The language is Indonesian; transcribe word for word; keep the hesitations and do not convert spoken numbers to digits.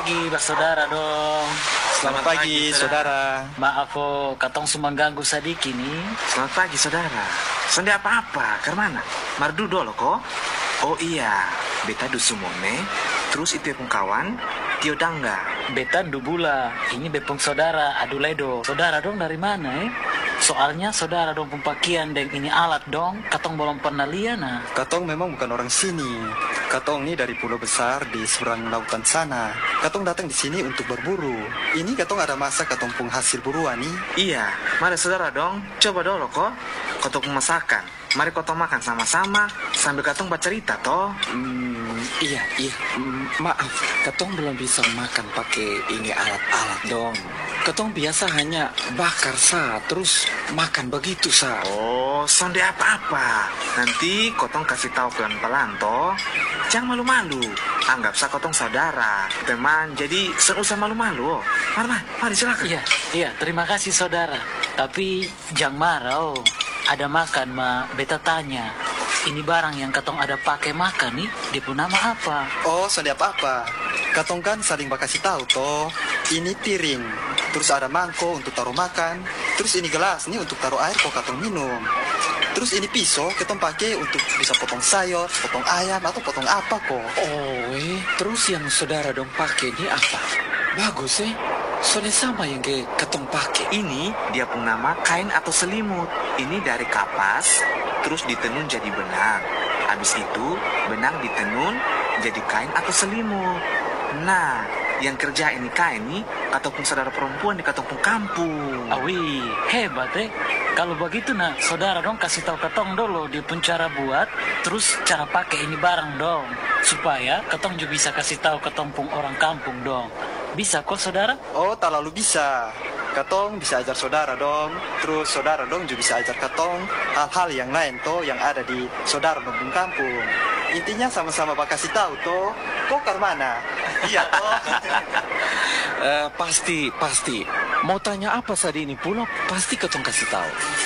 pagi, Pak Saudara dong. Selamat pagi, saudara. Maaf oh, katong semua ganggu sadiki nih. Selamat pagi, saudara. Sonde apa-apa, karmana? Mardu dolo kok? Oh iya, beta du sumone, terus itu pun kawan, Tio Dangga. Beta Dubula, ini bepung saudara, Aduledo. Saudara dong dari mana eh? Soalnya saudara dong pempakian dan ini alat dong, katong belum pernah lihat nah. Katong memang bukan orang sini. Katong ini dari pulau besar di seberang lautan sana. Katong datang di sini untuk berburu. Ini katong ada masak katong pung hasil buruan nih. Iya, mari saudara dong, coba dulu kok. Katong masakan. Mari katong makan sama-sama sambil katong bercerita toh. Hmm, iya, iya. Hmm, maaf, katong belum bisa makan pakai ini alat-alat dong. Katong biasa hanya bakar sa, terus makan begitu sa. Oh, sonde apa-apa. Nanti kotong kasih tahu pelan-pelan toh. Jangan malu-malu. Anggap sa kotong saudara, teman. Jadi seusah malu-malu. Oh. Mari, mari, mari silakan. Iya, iya, terima kasih saudara. Tapi jangan marah oh. Ada makan ma, beta tanya. Ini barang yang katong ada pakai makan nih, dia pun nama apa? Oh, sonde apa-apa. Katong kan saling bakasih tahu toh. Ini piring. Terus ada mangkok untuk taruh makan. Terus ini gelas nih untuk taruh air kok katong minum. Terus ini pisau katong pakai untuk bisa potong sayur, potong ayam atau potong apa kok. Oh, eh, terus yang saudara dong pakai ini apa? Bagus eh. Soalnya sama yang ke katong pakai. Ini dia pun nama kain atau selimut. Ini dari kapas, terus ditenun jadi benang. Habis itu benang ditenun jadi kain atau selimut. Nah, yang kerja ini kain nih, ataupun saudara perempuan di katong kampung. Awi, hebat eh. Kalau begitu nah, saudara dong kasih tahu katong dulu dia pun cara buat, terus cara pakai ini barang dong, supaya katong juga bisa kasih tahu katong pun orang kampung dong. Bisa kok saudara? Oh, tak lalu bisa. Katong bisa ajar saudara dong. Terus saudara dong juga bisa ajar katong hal-hal yang lain toh yang ada di saudara dong kampung. Intinya sama-sama bakasih tahu toh. Kok karmana? Iya toh. Eh, pasti, pasti. Mau tanya apa saat ini pula, pasti katong kasih tahu.